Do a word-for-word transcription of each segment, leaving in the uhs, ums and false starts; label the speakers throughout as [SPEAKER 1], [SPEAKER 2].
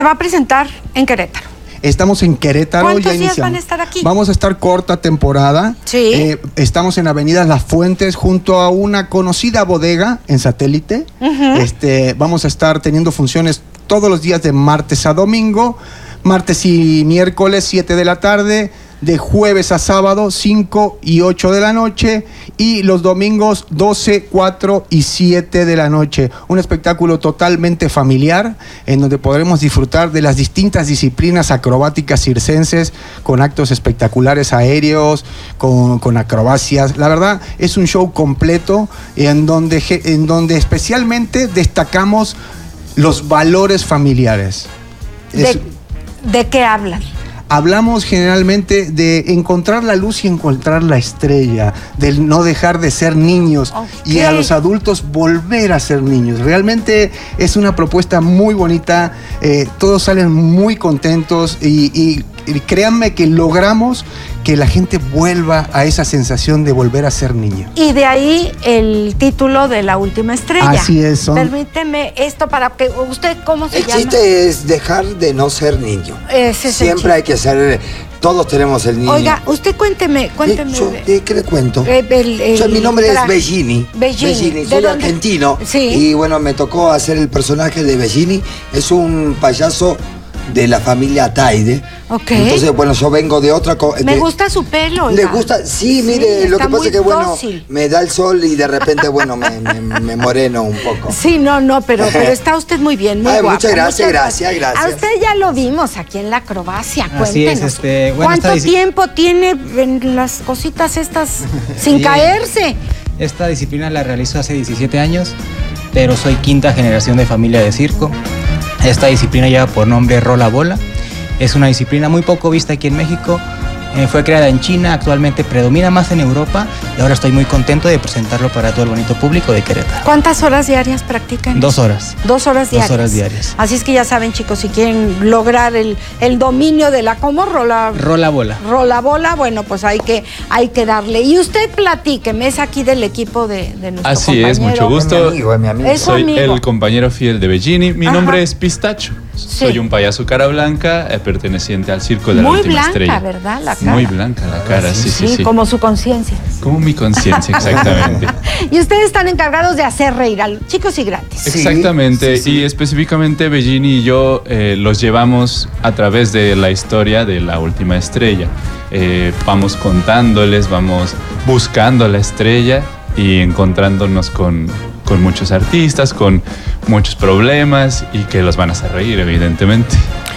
[SPEAKER 1] va a presentar en Querétaro.
[SPEAKER 2] Estamos en Querétaro.
[SPEAKER 1] ¿Cuántos
[SPEAKER 2] ya
[SPEAKER 1] días
[SPEAKER 2] iniciamos.
[SPEAKER 1] van a estar aquí?
[SPEAKER 2] Vamos a estar corta temporada.
[SPEAKER 1] Sí.
[SPEAKER 2] Eh, estamos en Avenida Las Fuentes, junto a una conocida bodega en Satélite. Uh-huh. Este, vamos a estar teniendo funciones todos los días de martes a domingo. Martes y miércoles, siete de la tarde. De jueves a sábado, cinco y ocho de la noche. Y los domingos, doce, cuatro y siete de la noche. Un espectáculo totalmente familiar, en donde podremos disfrutar de las distintas disciplinas acrobáticas circenses, con actos espectaculares aéreos, con, con acrobacias. La verdad, es un show completo, en donde, en donde especialmente destacamos los valores familiares.
[SPEAKER 1] ¿De,
[SPEAKER 2] es,
[SPEAKER 1] ¿de qué hablan?
[SPEAKER 2] Hablamos generalmente de encontrar la luz y encontrar la estrella, de no dejar de ser niños, okay, y a los adultos volver a ser niños. Realmente es una propuesta muy bonita, eh, todos salen muy contentos y, y, y créanme que logramos que la gente vuelva a esa sensación de volver a ser niño. Y
[SPEAKER 1] de ahí el título de La Última Estrella.
[SPEAKER 2] Así es. Son...
[SPEAKER 1] Permíteme esto para que usted, ¿cómo se
[SPEAKER 3] el
[SPEAKER 1] llama?
[SPEAKER 3] El chiste es dejar de no ser niño.
[SPEAKER 1] Ese es
[SPEAKER 3] Siempre hay que ser, todos tenemos el niño.
[SPEAKER 1] Oiga, usted cuénteme, cuénteme.
[SPEAKER 3] Yo, ¿de qué le cuento?
[SPEAKER 1] El, el, el,
[SPEAKER 3] o sea, mi nombre es Bellini.
[SPEAKER 1] Bellini.
[SPEAKER 3] Bellini. Soy argentino.
[SPEAKER 1] Sí.
[SPEAKER 3] Y bueno, me tocó hacer el personaje de Bellini. Es un payaso de la familia Taide.
[SPEAKER 1] Okay.
[SPEAKER 3] Entonces, bueno, yo vengo de otra cosa.
[SPEAKER 1] Me gusta su pelo.
[SPEAKER 3] ¿Le gusta? Sí, mire,
[SPEAKER 1] sí,
[SPEAKER 3] lo que pasa es que, bueno,
[SPEAKER 1] dócil.
[SPEAKER 3] me da el sol y de repente, bueno, me, me, me moreno un poco.
[SPEAKER 1] Sí, no, no, pero, pero está usted muy bien, muy
[SPEAKER 3] Ay,
[SPEAKER 1] guapo.
[SPEAKER 3] muchas gracias, muchas gracias, gracias.
[SPEAKER 1] A usted ya lo vimos aquí en la acrobacia,
[SPEAKER 4] Así
[SPEAKER 1] cuéntenos.
[SPEAKER 4] Es, este, bueno,
[SPEAKER 1] ¿Cuánto tiempo tiene en las cositas estas sin sí. caerse?
[SPEAKER 4] Esta disciplina la realizo hace diecisiete años, pero soy quinta generación de familia de circo. Esta disciplina lleva por nombre Rola Bola. Es una disciplina muy poco vista aquí en México. Eh, fue creada en China, actualmente predomina más en Europa y ahora estoy muy contento de presentarlo para todo el bonito público de Querétaro.
[SPEAKER 1] ¿Cuántas horas diarias practican?
[SPEAKER 4] Dos horas.
[SPEAKER 1] Dos horas diarias.
[SPEAKER 4] Dos horas diarias.
[SPEAKER 1] Así es que ya saben, chicos, si quieren lograr el, el dominio de la, ¿cómo? Rola,
[SPEAKER 4] rola bola.
[SPEAKER 1] Rola bola, bueno, pues hay que, hay que darle. Y usted platíqueme, es aquí del equipo de, de nuestro
[SPEAKER 5] Así
[SPEAKER 1] compañero.
[SPEAKER 5] es, mucho gusto.
[SPEAKER 3] Es mi amigo, es mi amigo.
[SPEAKER 1] Es
[SPEAKER 5] Soy
[SPEAKER 1] amigo.
[SPEAKER 5] el compañero fiel de Bellini. Mi Ajá. nombre es Pistacho.
[SPEAKER 1] Sí.
[SPEAKER 5] Soy un payaso cara blanca, eh, perteneciente al circo de
[SPEAKER 1] Muy
[SPEAKER 5] la Última
[SPEAKER 1] blanca,
[SPEAKER 5] Estrella.
[SPEAKER 1] ¿verdad? La cara.
[SPEAKER 5] Muy blanca la cara, sí, sí,
[SPEAKER 1] sí.
[SPEAKER 5] sí.
[SPEAKER 1] Como su conciencia.
[SPEAKER 5] Como mi conciencia, exactamente.
[SPEAKER 1] Y ustedes están encargados de hacer reír a los chicos y grandes.
[SPEAKER 5] Exactamente,
[SPEAKER 3] sí, sí, sí.
[SPEAKER 5] Y específicamente Bellini y yo eh, los llevamos a través de la historia de La Última Estrella. Eh, vamos contándoles, vamos buscando la estrella y encontrándonos con, con muchos artistas, con muchos problemas y que los van a hacer reír, evidentemente.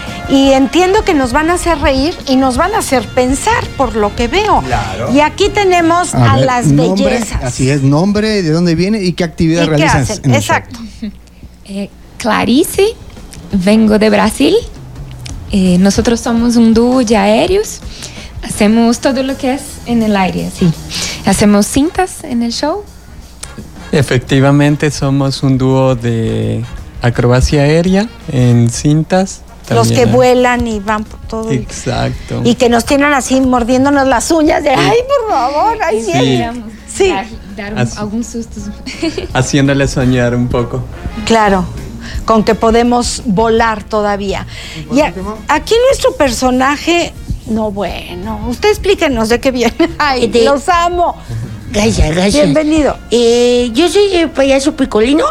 [SPEAKER 1] Y entiendo que nos van a hacer reír y nos van a hacer pensar, por lo que veo.
[SPEAKER 3] Claro.
[SPEAKER 1] Y aquí tenemos a, a ver, las
[SPEAKER 2] nombre,
[SPEAKER 1] bellezas.
[SPEAKER 2] Así es, nombre, de dónde viene y qué actividad
[SPEAKER 1] ¿Y
[SPEAKER 2] realizan.
[SPEAKER 1] qué hacen? Exacto.
[SPEAKER 6] Eh, Clarice, vengo de Brasil. Eh, nosotros somos un dúo de aéreos. Hacemos todo lo que es en el aire, sí. Hacemos cintas en el show.
[SPEAKER 7] Efectivamente, somos un dúo de acrobacia aérea en cintas.
[SPEAKER 1] Los que vuelan y van por todo.
[SPEAKER 7] Exacto.
[SPEAKER 1] Y que nos tienen así mordiéndonos las uñas de, ay, por favor, ahí
[SPEAKER 6] sí.
[SPEAKER 1] viene.
[SPEAKER 6] Sí. Dar, dar un, algunos sustos.
[SPEAKER 7] Haciéndole soñar un poco.
[SPEAKER 1] Claro, con que podemos volar todavía. Y a, aquí nuestro personaje, no, bueno, usted explíquenos de qué viene. Ay, de, los amo.
[SPEAKER 8] Gracias, gracias.
[SPEAKER 1] Bienvenido.
[SPEAKER 8] Eh, yo soy el payaso Picolino.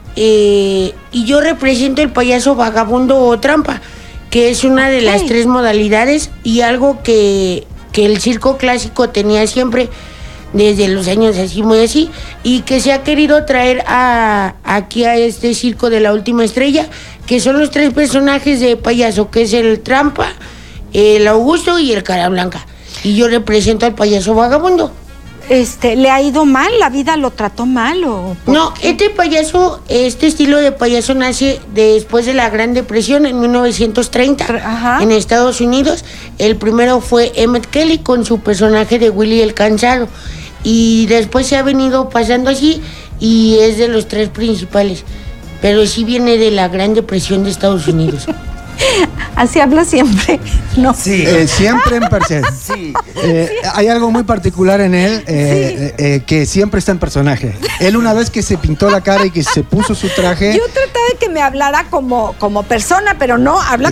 [SPEAKER 8] Eh, y yo represento el payaso vagabundo o trampa, que es una de las tres modalidades y algo que, que el circo clásico tenía siempre desde los años así, muy así, y que se ha querido traer a, aquí a este circo de La Última Estrella, que son los tres personajes de payaso, que es el trampa, el Augusto y el cara blanca. Y yo represento al payaso vagabundo.
[SPEAKER 1] Este, ¿le ha ido mal? ¿La vida lo trató mal o...?
[SPEAKER 8] No, este payaso, este estilo de payaso nace después de la Gran Depresión en mil novecientos treinta. Ajá. En Estados Unidos. El primero fue Emmett Kelly con su personaje de Willy el Cansado. Y después se ha venido pasando así y es de los tres principales. Pero sí viene de la Gran Depresión de Estados Unidos.
[SPEAKER 1] Así habla siempre, ¿no?
[SPEAKER 2] Sí. Eh, siempre en persona. Sí. Eh, sí. Hay algo muy particular en él, eh, sí. eh, que siempre está en personaje. Él una vez que se pintó la cara y que se puso su traje...
[SPEAKER 1] Yo trataba de que me hablara como, como persona, pero no, habla